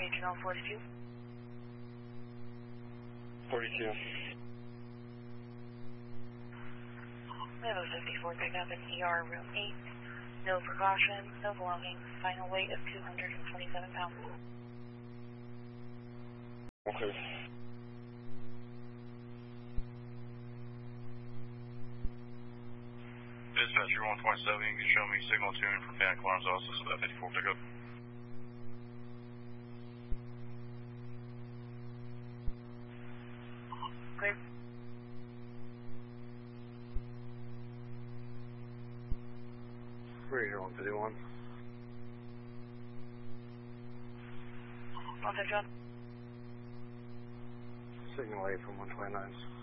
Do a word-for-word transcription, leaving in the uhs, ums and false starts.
Regional forty-two. forty-two. We have a fifty-four pickup in E R room eight. No precautions, no belongings. Final weight of two hundred twenty-seven pounds. Okay. Dispatcher one twenty-seven, you can show me signal tune for Panic Alarms also, so that fifty-four pickup. Clear. Regional one fifty-one. One John. Signal eight from one twenty-nine.